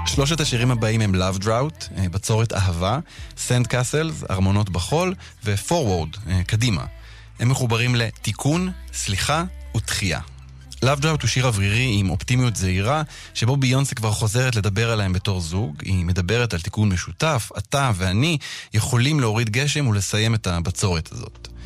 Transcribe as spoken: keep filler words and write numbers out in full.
שלושת השירים הבאים הם Love Drought, בצורת אהבה, Sand Castles, ארמונות בחול, ו-Forward, קדימה. הם מחוברים לתיקון, סליחה ותחייה. Love Drought הוא שיר אוורירי עם אופטימיות זהירה, שבו ביונסה כבר חוזרת לדבר עליהם בתור זוג. היא מדברת על תיקון משותף, אתה ואני יכולים להוריד גשם ולסיים את הבצורת הזאת.